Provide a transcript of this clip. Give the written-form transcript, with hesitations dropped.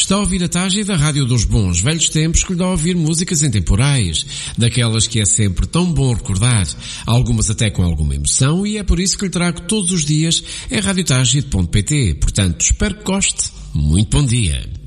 Está a ouvir a Tagi da Rádio dos Bons Velhos Tempos, que lhe dá a ouvir músicas intemporais, daquelas que é sempre tão bom recordar, algumas até com alguma emoção, e é por isso que lhe trago todos os dias em radiotagi.pt. Portanto, espero que goste. Muito bom dia.